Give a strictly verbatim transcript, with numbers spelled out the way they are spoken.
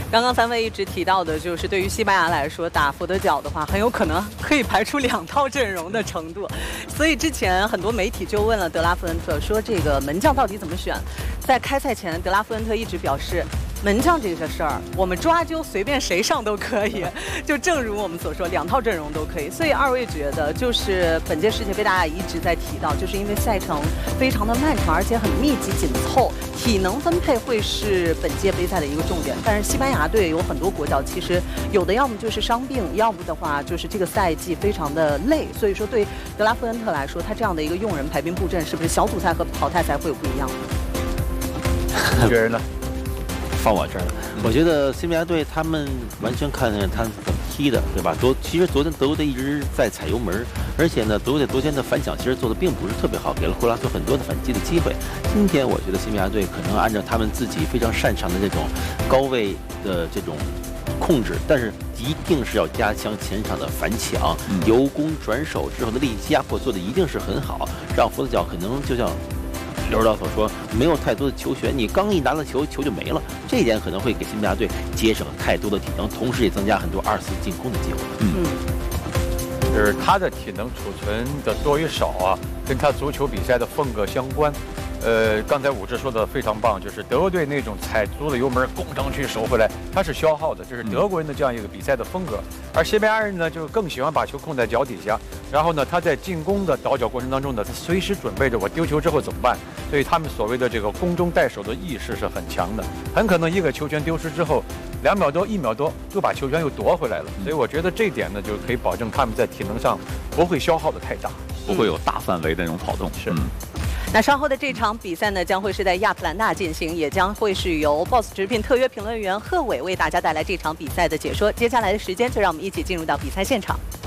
刚刚三位一直提到的，就是对于西班牙来说，打佛得角的话，很有可能可以排出两套阵容的程度。所以之前很多媒体就问了德拉夫恩特，说这个门将到底怎么选？在开赛前，德拉夫恩特一直表示，门将这个事儿，我们抓阄随便谁上都可以。就正如我们所说，两套阵容都可以。所以二位觉得，就是本届世界杯大家一直在提到，就是因为赛程非常的漫长，而且很密集紧凑，体能分配会是本届杯赛的一个重点。但是西班牙队有很多国脚，其实有的要么就是伤病，要不的话就是这个赛季非常的累。所以说，对德拉夫恩特来说，他这样的一个用人排兵布阵，是不是小组赛和淘汰赛会有不一样？ 你觉得呢？ 放我这儿了。我觉得西班牙队他们完全看他怎么踢的，对吧？昨其实昨天德国队一直在踩油门，而且呢，德国队昨天的反抢其实做的并不是特别好，给了库拉斯很多的反击的机会。今天我觉得西班牙队可能按照他们自己非常擅长的这种高位的这种控制，但是一定是要加强前场的反抢，由攻转守之后的立即压迫做的一定是很好，让佛得角可能就像刘指导所说，没有太多的球权，你刚一拿到球，球就没了。这一点可能会给西班牙队节省太多的体能，同时也增加很多二次进攻的机会。 嗯，就是他的体能储存的多与少啊，跟他足球比赛的风格相关。呃，刚才武志说的非常棒，就是德国队那种踩足了油门攻上去守回来，它是消耗的，这是德国人的这样一个比赛的风格。而西班牙人呢，就更喜欢把球控在脚底下，然后呢，他在进攻的倒脚过程当中呢，他随时准备着我丢球之后怎么办。所以他们所谓的这个攻中带守的意识是很强的，很可能一个球权丢失之后，两秒多、一秒多就把球权又夺回来了。所以我觉得这一点呢，就可以保证他们在体能上不会消耗的太大， 不会有大范围的那种跑动。 是。 嗯那稍后的这场比赛呢，将会是在亚特兰大进行，也将会是由 B O S S 直聘特约评论员贺炜为大家带来这场比赛的解说。接下来的时间，就让我们一起进入到比赛现场。